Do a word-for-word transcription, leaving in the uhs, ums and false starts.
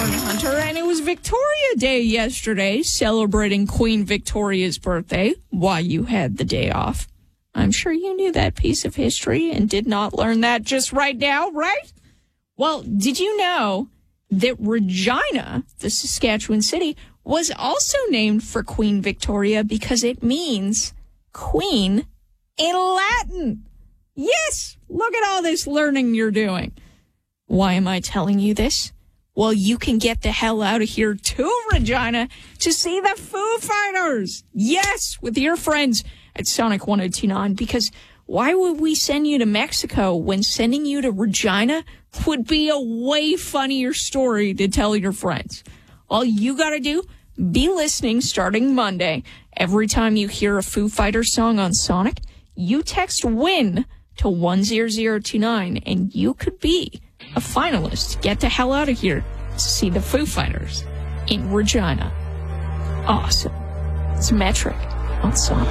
afternoon, Hunter, and it was Victoria Day yesterday, celebrating Queen Victoria's birthday while you had the day off. I'm sure you knew that piece of history and did not learn that just right now, right? Well, did you know that Regina, the Saskatchewan city, was also named for Queen Victoria because it means queen in Latin? Yes, look at all this learning you're doing. Why am I telling you this? Well, you can get the hell out of here to Regina to see the Foo Fighters. Yes, with your friends at Sonic one oh two nine, because why would we send you to Mexico when sending you to Regina would be a way funnier story to tell your friends? All you got to do, be listening starting Monday. Every time you hear a Foo Fighters song on Sonic, you text WIN to one zero zero two nine, and you could be a finalist. Get the hell out of here to see the Foo Fighters in Regina. Awesome. It's Metric on Sonic.